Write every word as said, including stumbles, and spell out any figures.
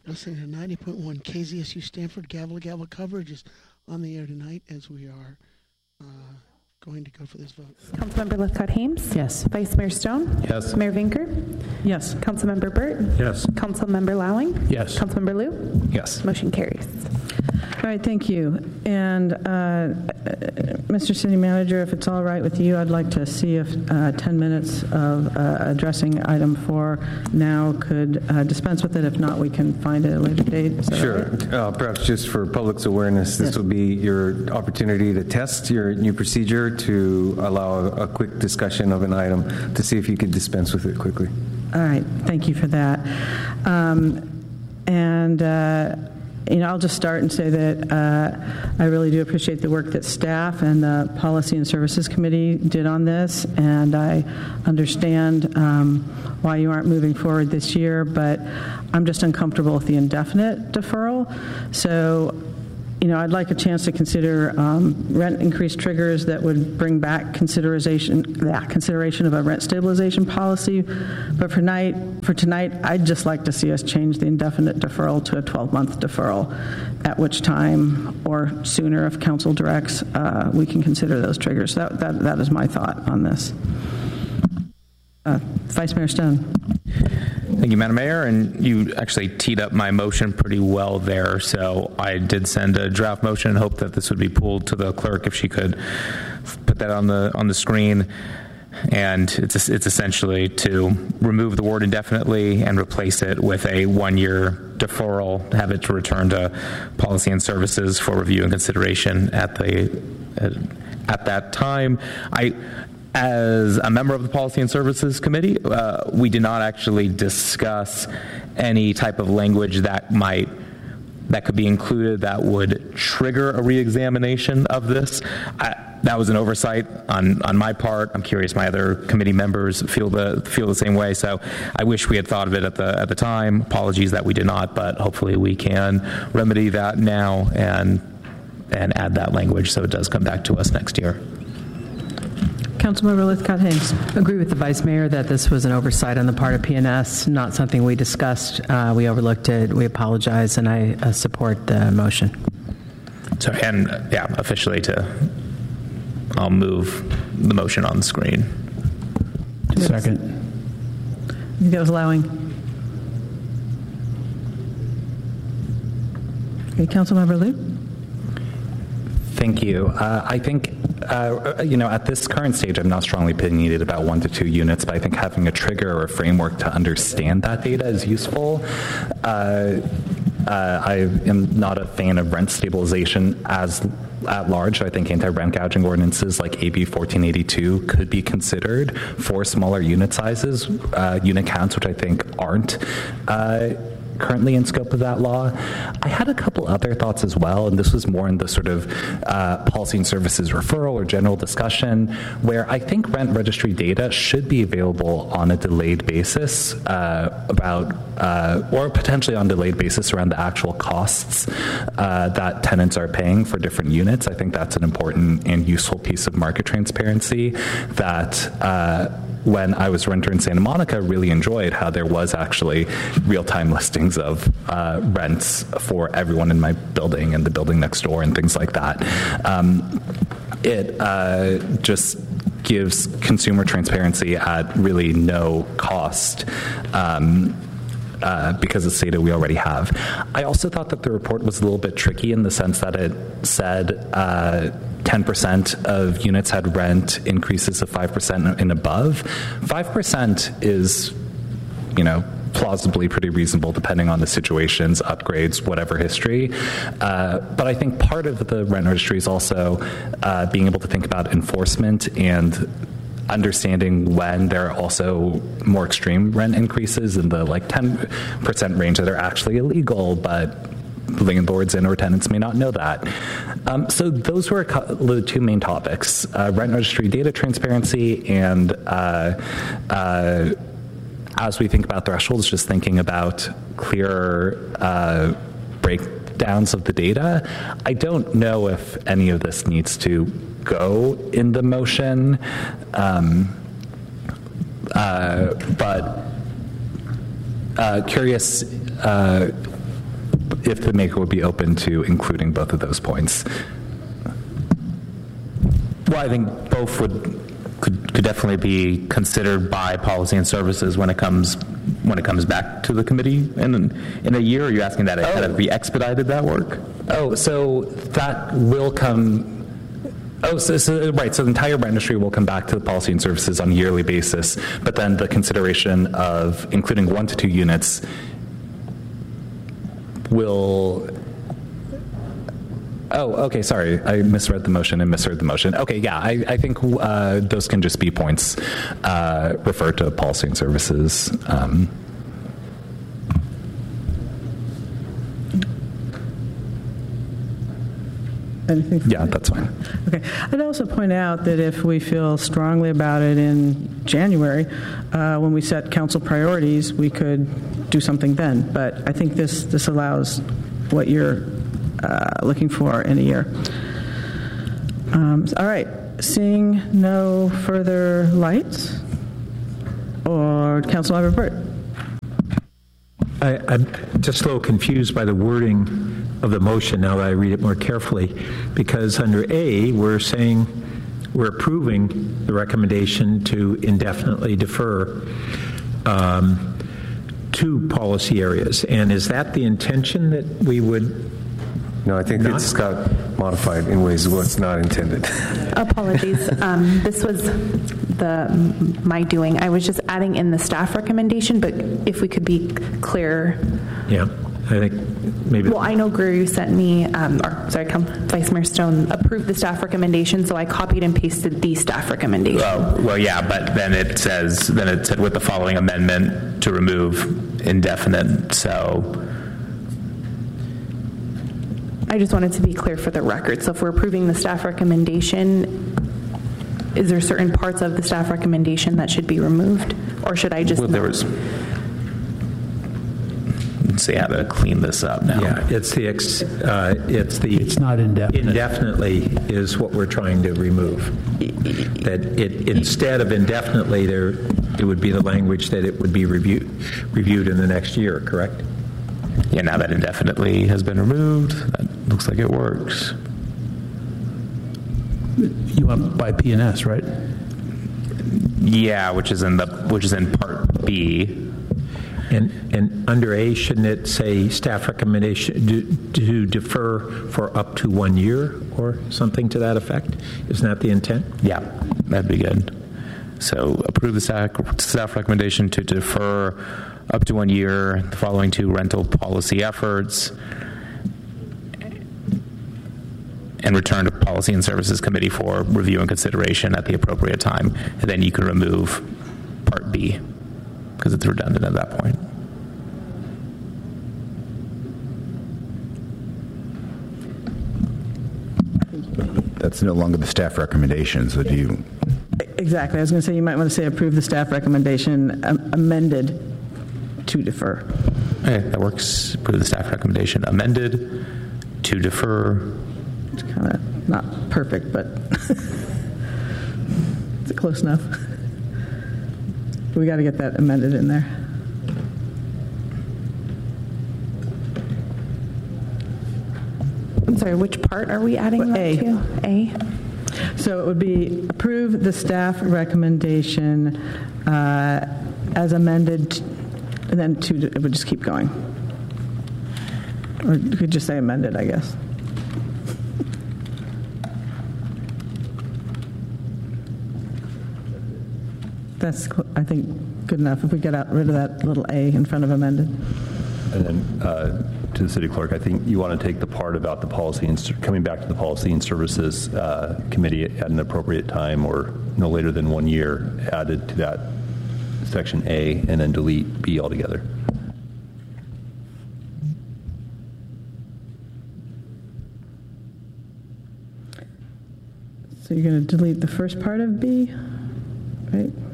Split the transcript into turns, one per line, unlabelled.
Listening to ninety point one K Z S U Stanford, gavel gavel coverage is on the air tonight as we are uh, going to go for this vote.
Councilmember Lithcott-Hames?
Yes.
Vice Mayor Stone?
Yes.
Mayor Vinker?
Yes.
Councilmember Burt?
Yes.
Councilmember Lowing?
Yes.
Councilmember Liu?
Yes.
Motion carries.
All right, thank you. And uh, Mister City Manager, if it's all right with you, I'd like to see if uh, ten minutes of uh, addressing item four now could uh, dispense with it. If not, we can find it at a later date. Is that
Sure.
right?
Uh, perhaps just for public's awareness, this
Yes.
will be your opportunity to test your new procedure to allow a, a quick discussion of an item to see if you could dispense with it quickly.
All right, thank you for that. Um, and uh, you know, I'll just start and say that uh, I really do appreciate the work that staff and the Policy and Services Committee did on this, and I understand um, why you aren't moving forward this year, but I'm just uncomfortable with the indefinite deferral. So, you know, I'd like a chance to consider um, rent increase triggers that would bring back consideration, yeah, consideration of a rent stabilization policy. But for night, for tonight, I'd just like to see us change the indefinite deferral to a twelve-month deferral, at which time, or sooner if council directs, uh, we can consider those triggers. That, that, that is my thought on this. Uh, Vice Mayor Stone.
Thank you, Madam Mayor. And you actually teed up my motion pretty well there. So I did send a draft motion and hope that this would be pulled to the clerk if she could put that on the on the screen. And it's it's essentially to remove the word indefinitely and replace it with a one-year deferral, have it to return to Policy and Services for review and consideration at the at, at that time. I. As a member of the Policy and Services Committee, uh, we did not actually discuss any type of language that might that could be included that would trigger a reexamination of this. I, that was an oversight on, on my part. I'm curious my other committee members feel the feel the same way. So I wish we had thought of it at the at the time. Apologies that we did not, but hopefully we can remedy that now and and add that language so it does come back to us next year.
Councilmember Lithcott-Hames.
Agree with the Vice Mayor that this was an oversight on the part of P N S, not something we discussed. Uh, we overlooked it. We apologize, and I uh, support the motion.
Sorry, and uh, yeah, officially to, I'll move the motion on the screen.
Second. I think that was allowing. Okay, Councilmember Liu.
Thank you. Uh, I think, uh, you know, at this current stage, I'm not strongly opinionated about one to two units, but I think having a trigger or a framework to understand that data is useful. Uh, uh, I am not a fan of rent stabilization as at large. I think anti-rent gouging ordinances like A B fourteen eighty-two could be considered for smaller unit sizes, uh, unit counts, which I think aren't uh, currently in scope of that law. I had a couple other thoughts as well, and this was more in the sort of uh, policy and services referral or general discussion, where I think rent registry data should be available on a delayed basis uh, about, uh, or potentially on a delayed basis around the actual costs uh, that tenants are paying for different units. I think that's an important and useful piece of market transparency that uh, when I was a renter in Santa Monica, really enjoyed how there was actually real-time listings of uh, rents for everyone in my building and the building next door and things like that. Um, it uh, just gives consumer transparency at really no cost. Um, Uh, because it's data we already have. I also thought that the report was a little bit tricky in the sense that it said uh, ten percent of units had rent increases of five percent and above. five percent is, you know, plausibly pretty reasonable depending on the situations, upgrades, whatever history. Uh, but I think part of the rent registry is also uh, being able to think about enforcement and understanding when there are also more extreme rent increases in the like ten percent range that are actually illegal, but landlords and or tenants may not know that. Um, so those were the two main topics, uh, rent registry data transparency, and uh, uh, as we think about thresholds, just thinking about clearer uh, breakdowns of the data. I don't know if any of this needs to go in the motion, um, uh, but uh, curious uh, if the maker would be open to including both of those points.
Well, I think both would could, could definitely be considered by Policy and Services when it comes when it comes back to the committee in in a year. Are you asking that it
Oh.
kind of be expedited, that work?
Oh, so that will come. Oh, so, so right. So the entire registry will come back to the Policy and Services on a yearly basis, but then the consideration of including one to two units will. Oh, okay. Sorry, I misread the motion and misheard the motion. Okay, yeah, I, I think uh, those can just be points uh, referred to Policy and Services. Um,
Anything?
yeah, that's fine.
Okay. I'd also point out that if we feel strongly about it in January, uh, when we set council priorities, we could do something then. But I think this this allows what you're uh, looking for in a year. Um, all right. Seeing no further lights, or Councilmember Burt.
I, I'm just a little confused by the wording of the motion now that I read it more carefully, because under A, we're saying we're approving the recommendation to indefinitely defer um, two policy areas. And is that the intention that we would?
No, I think
Not?
it's got modified in ways what's not intended.
Apologies. Um, this was the my doing. I was just adding in the staff recommendation, but if we could be clear.
Yeah, I think maybe.
Well, I know Greer sent me, um, or sorry, come, Vice Mayor Stone approved the staff recommendation, so I copied and pasted the staff recommendation.
Well, well, yeah, but then it says then it said with the following amendment to remove indefinite. So.
I just wanted to be clear for the record. So if we're approving the staff recommendation, is there certain parts of the staff recommendation that should be removed? Or should I just
Well, there
not?
was. Let's see how to clean this up now.
Yeah, it's the ex, uh, it's the.
It's not indefinite.
Indefinitely is what we're trying to remove. That it instead of indefinitely, there it would be the language that it would be reviewed reviewed in the next year. Correct?
Yeah, now that indefinitely has been removed, that looks like it works.
You want by P and S, right?
Yeah, which is in the which is in Part B.
And and under A, shouldn't it say staff recommendation to, to defer for up to one year or something to that effect? Isn't that the intent?
Yeah, that'd be good. So approve the staff, staff recommendation to defer up to one year the following two rental policy efforts and return to Policy and Services Committee for review and consideration at the appropriate time. And then you can remove Part B because it's redundant at that point.
That's no longer the staff recommendation, so do you?
Exactly. I was going to say you might want to say approve the staff recommendation um, amended to defer.
Okay, that works. Approve the staff recommendation amended to defer.
It's kind of not perfect, but it's close enough. We got to get that amended in there.
I'm sorry, which part are we adding that
A.
to? A.
So it would be approve the staff recommendation uh, as amended, and then to, it would just keep going. Or you could just say amended, I guess. That's, cl- I think, good enough if we get out rid of that little A in front of amended.
And then uh, to the city clerk, I think you want to take the part about the policy and coming back to the Policy and Services uh, Committee at an appropriate time or no later than one year added to that section A and then delete B altogether.
So you're going to delete the first part of B, right?